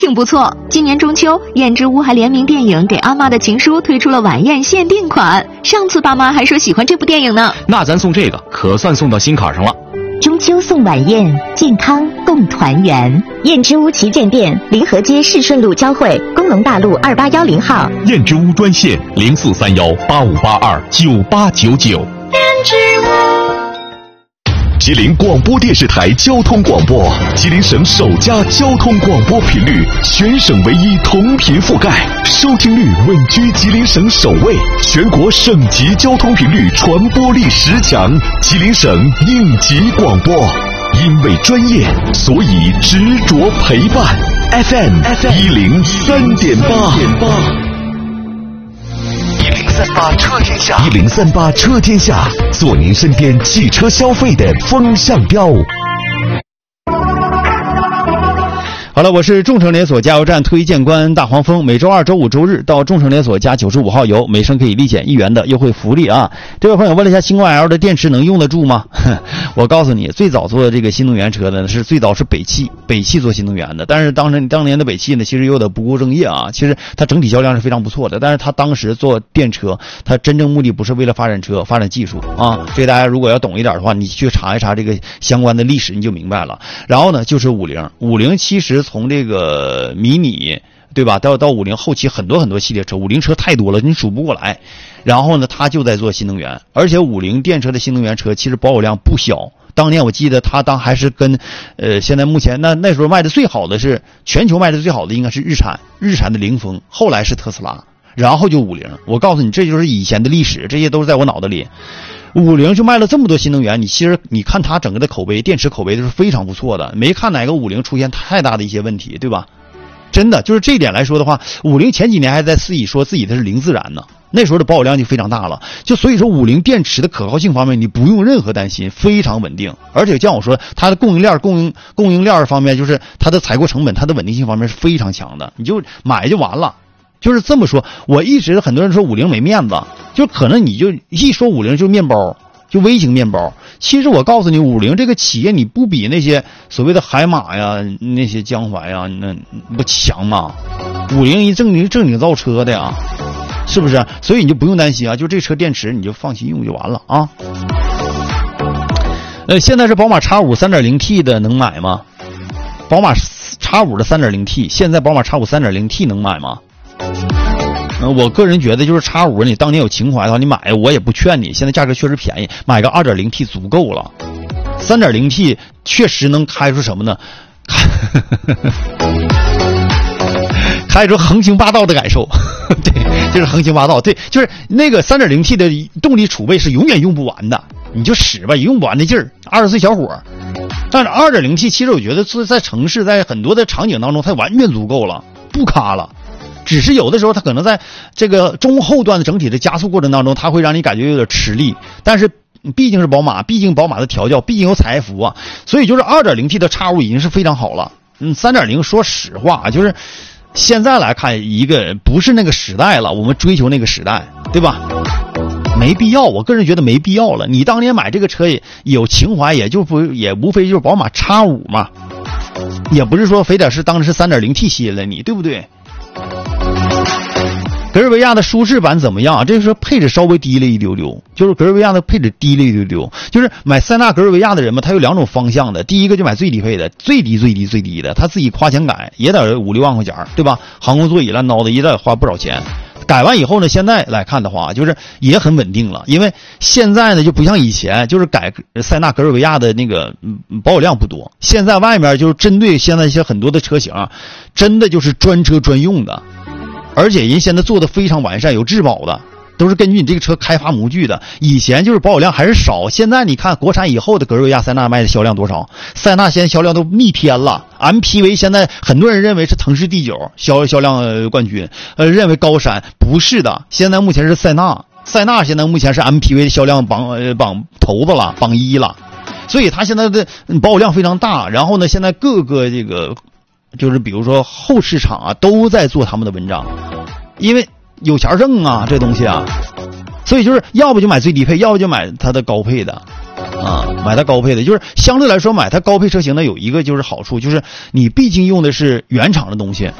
挺不错。今年中秋，燕之屋还联名电影《给阿妈的情书》推出了晚宴限定款。上次爸妈还说喜欢这部电影呢， 那咱送这个可算送到心坎上了。 中秋送晚宴，健康共团圆。燕之屋旗舰店，临河街市顺路交汇，工农大路2810号。 燕之屋专线043185829899。燕之屋。吉林广播电视台交通广播，吉林省首家交通广播频率，全省唯一同频覆盖，收听率稳居吉林省首位，全国省级交通频率传播力10强，吉林省应急广播。因为专业，所以执着陪伴。FM 103.8。1038车天下，1038车天下，做您身边汽车消费的风向标。 好了，我是众诚连锁加油站推荐官大黄蜂，每周二、周五、周日到众诚连锁加95号油，每升可以立减1元的优惠福利啊！这位朋友问了一下，星光 L 的电池能用得住吗？我告诉你，最早做这个新能源车的最早是北汽做新能源的，但是当年的北汽呢，其实有点不务正业啊。其实它整体销量是非常不错的，但是它当时做电车，它真正目的不是为了发展车、发展技术啊。所以大家如果要懂一点的话，你去查一查这个相关的历史，你就明白了。然后呢，就是50，其实从这个迷你，对吧，到50后期很多系列车，50车太多了，你数不过来。然后呢，他就在做新能源，而且50电车的新能源车其实保有量不小。当年我记得他还是跟现在目前那时候卖的最好的是全球卖的最好的应该是日产的凌风，后来是特斯拉，然后就50。我告诉你，这就是以前的历史，这些都是在我脑袋里。50就卖了这么多新能源，其实你看它整个的口碑，电池口碑都是非常不错的，没看哪个50出现太大的一些问题，对吧？真的就是这一点来说的话，50前几年还在肆意说自己的是零自燃呢，那时候的保有量就非常大了。就所以说50电池的可靠性方面，你不用任何担心，非常稳定。而且像我说，它的供应链方面，就是它的采购成本、它的稳定性方面是非常强的，你就买就完了。就是这么说，我一直很多人说50没面子，就可能你就一说50就面包，就微型面包。其实我告诉你，50这个企业你不比那些所谓的海马呀、那些江淮呀，那不强吗？50一正经造车的呀，是不是？所以你就不用担心啊，就这车电池你就放心用就完了啊。现在是宝马 X5 3.0T 的能买吗？宝马 X5 的 3.0T， 现在宝马 X5 3.0T 能买吗？我个人觉得就是 X5 你当年有情怀的话你买，我也不劝你，现在价格确实便宜，买个 2.0T 足够了。 3.0T 确实能开出什么呢？开出横行霸道的感受。对，就是横行霸道。对，就是那个 3.0T 的动力储备是永远用不完的，你就使吧，也用不完的劲儿，20岁小伙。但是 2.0T 其实我觉得在城市在很多的场景当中它完全足够了，不卡了。只是有的时候它可能在这个中后段的整体的加速过程当中，它会让你感觉有点吃力，但是毕竟是宝马，毕竟宝马的调教，毕竟有采埃孚啊，所以就是 2.0T 的 X5 已经是非常好了。3.0 说实话就是现在来看一个不是那个时代了，我们追求那个时代，对吧？没必要，我个人觉得没必要了。你当年买这个车也有情怀，也无非就是宝马 X5 嘛，也不是说非得是当时是 3.0T 吸引了你，对不对？格瑞维亚的舒适版怎么样？这个时候配置稍微低了一丢丢，就是格瑞维亚的配置低了一丢丢。就是买塞纳格瑞维亚的人嘛，他有两种方向的。第一个就买最低配的，最低的，他自己花钱改也得5-6万块钱，对吧？航空座椅乱糟的也得花不少钱。改完以后呢，现在来看的话，就是也很稳定了，因为现在呢就不像以前，就是改塞纳格瑞维亚的那个保有量不多。现在外面就是针对现在一些很多的车型，真的就是专车专用的。而且人现在做的非常完善，有质保的，都是根据你这个车开发模具的。以前就是保有量还是少，现在你看国产以后的格瑞维亚塞纳卖的销量多少？塞纳现在销量都逆天了。MPV 现在很多人认为是腾势第9销量冠军，认为高山，不是的，现在目前是塞纳现在目前是 MPV 的销量榜头子了，榜1了。所以它现在的保有量非常大。然后呢，现在各个这个就是比如说后市场啊都在做他们的文章，因为有钱挣啊这东西啊，所以就是要不就买最低配，要不就买它的高配的。 啊，买它高配的，就是相对来说买它高配车型呢有一个就是好处，就是你毕竟用的是原厂的东西